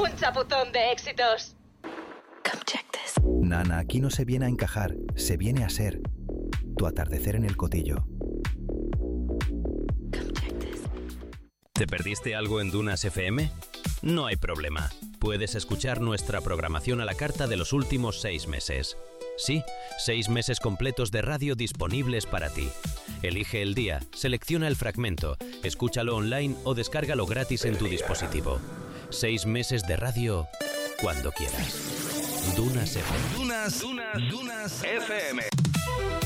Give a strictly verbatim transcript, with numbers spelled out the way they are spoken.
Un chapuzón de éxitos. Come check this. Nana, aquí no se viene a encajar, se viene a ser. Tu atardecer en el Cotillo. Come check this. ¿Te perdiste algo en Dunas F M? No hay problema. Puedes escuchar nuestra programación a la carta de los últimos seis meses. Sí, seis meses completos de radio disponibles para ti. Elige el día, selecciona el fragmento, escúchalo online o descárgalo gratis en tu dispositivo. Seis meses de radio cuando quieras. Dunas F M. Dunas, Dunas, Dunas F M.